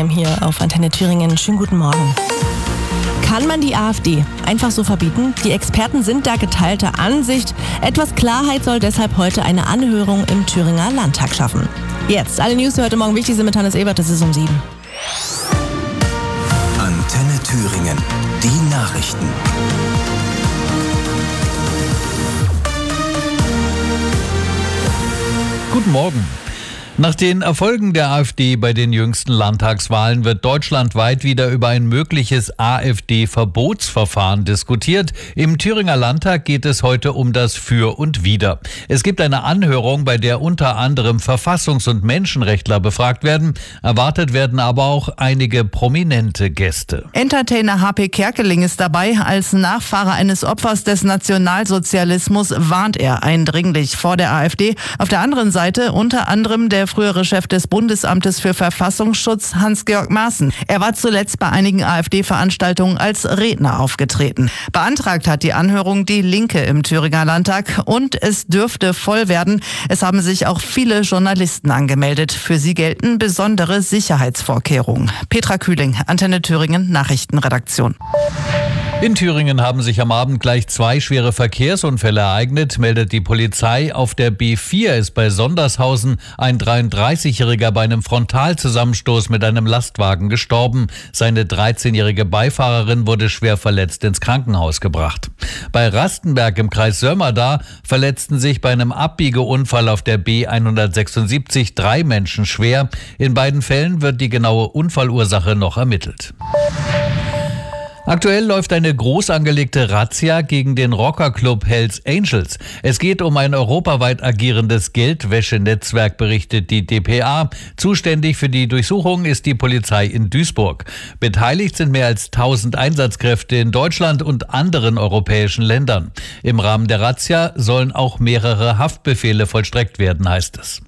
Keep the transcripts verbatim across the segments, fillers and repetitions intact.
Time hier auf Antenne Thüringen. Schönen guten Morgen. Kann man die AfD einfach so verbieten? Die Experten sind da geteilter Ansicht. Etwas Klarheit soll deshalb heute eine Anhörung im Thüringer Landtag schaffen. Jetzt, alle News, die heute Morgen wichtig sind mit Hannes Ebert, das ist um sieben. Antenne Thüringen, die Nachrichten. Guten Morgen. Nach den Erfolgen der AfD bei den jüngsten Landtagswahlen wird deutschlandweit wieder über ein mögliches AfD-Verbotsverfahren diskutiert. Im Thüringer Landtag geht es heute um das Für und Wider. Es gibt eine Anhörung, bei der unter anderem Verfassungs- und Menschenrechtler befragt werden. Erwartet werden aber auch einige prominente Gäste. Entertainer H P Kerkeling ist dabei. Als Nachfahre eines Opfers des Nationalsozialismus warnt er eindringlich vor der AfD. Auf der anderen Seite unter anderem der frühere Chef des Bundesamtes für Verfassungsschutz, Hans-Georg Maaßen. Er war zuletzt bei einigen AfD-Veranstaltungen als Redner aufgetreten. Beantragt hat die Anhörung die Linke im Thüringer Landtag und es dürfte voll werden. Es haben sich auch viele Journalisten angemeldet. Für sie gelten besondere Sicherheitsvorkehrungen. Petra Kühling, Antenne Thüringen, Nachrichtenredaktion. In Thüringen haben sich am Abend gleich zwei schwere Verkehrsunfälle ereignet, meldet die Polizei. Auf der B vier ist bei Sondershausen ein dreiunddreißigjähriger bei einem Frontalzusammenstoß mit einem Lastwagen gestorben. Seine dreizehnjährige Beifahrerin wurde schwer verletzt ins Krankenhaus gebracht. Bei Rastenberg im Kreis Sömmerda verletzten sich bei einem Abbiegeunfall auf der B hundertsechsundsiebzig drei Menschen schwer. In beiden Fällen wird die genaue Unfallursache noch ermittelt. Aktuell läuft eine groß angelegte Razzia gegen den Rockerclub Hells Angels. Es geht um ein europaweit agierendes Geldwäschenetzwerk, berichtet die d p a. Zuständig für die Durchsuchung ist die Polizei in Duisburg. Beteiligt sind mehr als tausend Einsatzkräfte in Deutschland und anderen europäischen Ländern. Im Rahmen der Razzia sollen auch mehrere Haftbefehle vollstreckt werden, heißt es.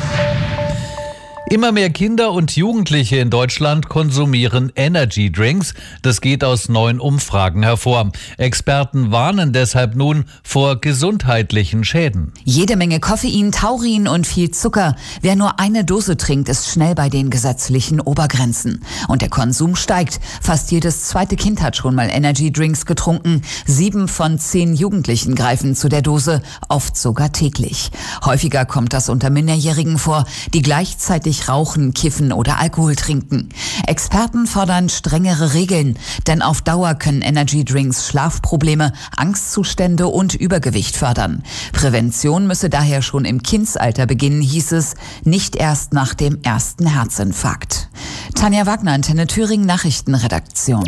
Immer mehr Kinder und Jugendliche in Deutschland konsumieren Energy Drinks. Das geht aus neuen Umfragen hervor. Experten warnen deshalb nun vor gesundheitlichen Schäden. Jede Menge Koffein, Taurin und viel Zucker. Wer nur eine Dose trinkt, ist schnell bei den gesetzlichen Obergrenzen. Und der Konsum steigt. Fast jedes zweite Kind hat schon mal Energy Drinks getrunken. Sieben von zehn Jugendlichen greifen zu der Dose, oft sogar täglich. Häufiger kommt das unter Minderjährigen vor, die gleichzeitig rauchen, kiffen oder Alkohol trinken. Experten fordern strengere Regeln, denn auf Dauer können Energydrinks Schlafprobleme, Angstzustände und Übergewicht fördern. Prävention müsse daher schon im Kindsalter beginnen, hieß es, nicht erst nach dem ersten Herzinfarkt. Tanja Wagner, Antenne Thüringen, Nachrichtenredaktion.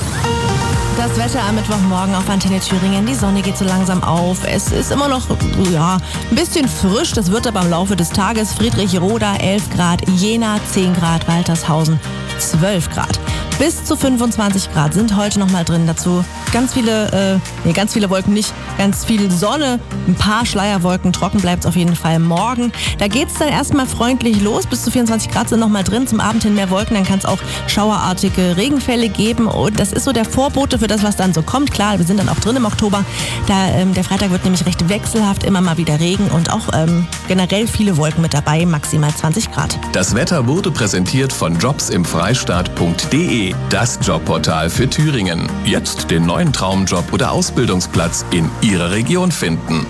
Das Wetter am Mittwochmorgen auf Antenne Thüringen. Die Sonne geht so langsam auf. Es ist immer noch, ja, ein bisschen frisch. Das wird aber im Laufe des Tages. Friedrichroda elf Grad, Jena zehn Grad, Waltershausen zwölf Grad. Bis zu fünfundzwanzig Grad sind heute noch mal drin. Dazu ganz viele, äh, nee, ganz viele Wolken nicht, ganz viel Sonne, ein paar Schleierwolken. Trocken bleibt es auf jeden Fall morgen. Da geht es dann erstmal freundlich los. Bis zu vierundzwanzig Grad sind noch mal drin. Zum Abend hin mehr Wolken. Dann kann es auch schauerartige Regenfälle geben. Und das ist so der Vorbote für das, was dann so kommt. Klar, wir sind dann auch drin im Oktober. Da, ähm, der Freitag wird nämlich recht wechselhaft, immer mal wieder Regen und auch ähm, generell viele Wolken mit dabei, maximal zwanzig Grad. Das Wetter wurde präsentiert von jobs im freistaat punkt de, das Jobportal für Thüringen. Jetzt den neuen Traumjob oder Ausbildungsplatz in Ihrer Region finden.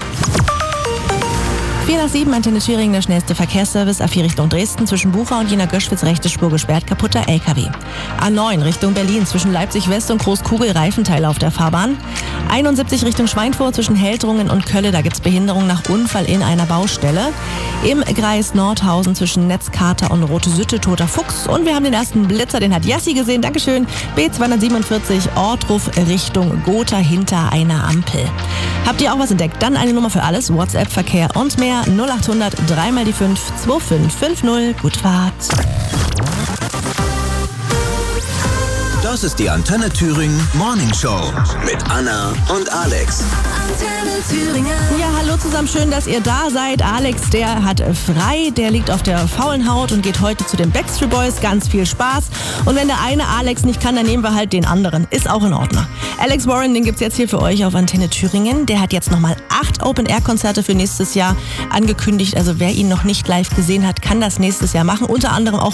vier nach sieben, Antenne Thüringen, der schnellste Verkehrsservice. A vier Richtung Dresden, zwischen Bucha und Jena Göschwitz, rechte Spur gesperrt, kaputter L K W. A neun Richtung Berlin, zwischen Leipzig West und Großkugel, Reifenteile auf der Fahrbahn. einundsiebzig Richtung Schweinfurt, zwischen Heldrungen und Kölle, da gibt es Behinderung nach Unfall in einer Baustelle. Im Kreis Nordhausen zwischen Netzkater und Rote Sütte, toter Fuchs. Und wir haben den ersten Blitzer, den hat Jassi gesehen, Dankeschön. B zweihundertsiebenundvierzig, Ortruf Richtung Gotha, hinter einer Ampel. Habt ihr auch was entdeckt? Dann eine Nummer für alles, WhatsApp, Verkehr und mehr. null achthundert, drei mal die fünf, zwei fünf fünf null. Gute Fahrt. Das ist die Antenne Thüringen Morning Show mit Anna und Alex. Antenne Thüringen. Ja, hallo zusammen, schön, dass ihr da seid. Alex, der hat frei, der liegt auf der faulen Haut und geht heute zu den Backstreet Boys. Ganz viel Spaß. Und wenn der eine Alex nicht kann, dann nehmen wir halt den anderen. Ist auch in Ordnung. Alex Warren, den gibt's jetzt hier für euch auf Antenne Thüringen. Der hat jetzt nochmal acht Open-Air-Konzerte für nächstes Jahr angekündigt. Also wer ihn noch nicht live gesehen hat, kann das nächstes Jahr machen. Unter anderem auch